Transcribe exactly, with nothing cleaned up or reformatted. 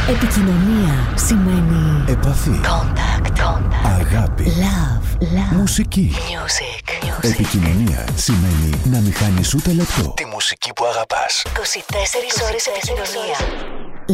Επικοινωνία σημαίνει επαφή, contact, contact. αγάπη, Love, love. μουσική. Music, music. Επικοινωνία σημαίνει να μην χάνεις ούτε λεπτό τη μουσική που αγαπάς. είκοσι τέσσερις ώρες επικοινωνία.